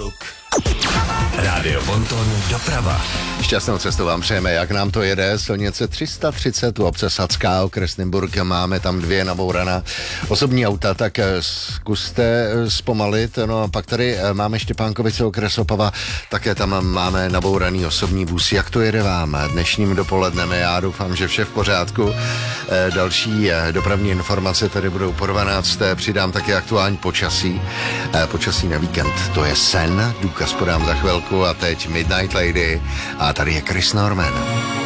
kluk. Rádio Bonton doprava. Šťastnou cestu vám přejeme, jak nám to jede. Silnice 330 u obce Sacká, okres Nymburk, máme tam 2 nabouraná osobní auta, tak zkuste zpomalit. No a pak tady máme Štěpánkovice, okres Opava, také tam máme nabouraný osobní bus. Jak to jede vám dnešním dopolednem? Já doufám, že vše v pořádku. Další dopravní informace tady budou po 12. Přidám také aktuální počasí. Počasí na víkend, to je sen, důkaz podám za chvilku a teď Midnight Lady a tady je Chris Norman.